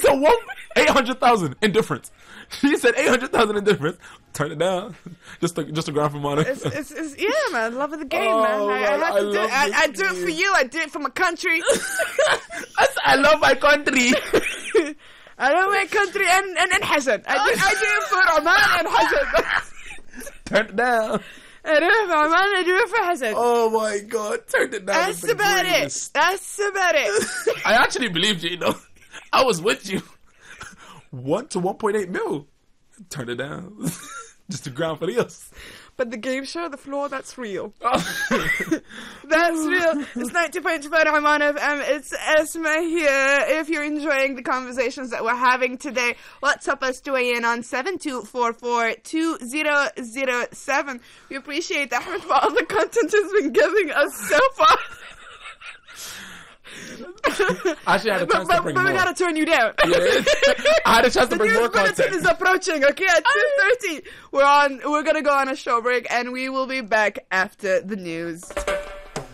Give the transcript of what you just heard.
So 800,000 in difference. She said 800,000 in difference. Turn it down. Just a grand for money. It's yeah, man. Love of the game, man. I do it for you. I do it for my country. I love my country. I love my country and Hassan. I do it for Oman and Hassan. Turn it down. I do it for Oman. I do it for Hassan. Oh my God! Turn it down. That's about it. That's about it. I actually believed you. You know, I was with you. 1 to 1.8 mil. Turn it down. Just a grand for the us. But the game show, the floor, that's real. That's real. It's 90.5 Oman FM. It's Esma here. If you're enjoying the conversations that we're having today, WhatsApp us to weigh in on 7244-2007. We appreciate Ahmed for all the content he's been giving us so far. I actually had a chance to bring more. But we gotta turn you down. Yeah, I had a chance to bring more content. The news bulletin is approaching, okay? At 2:30, we're gonna go on a show break, and we will be back after the news.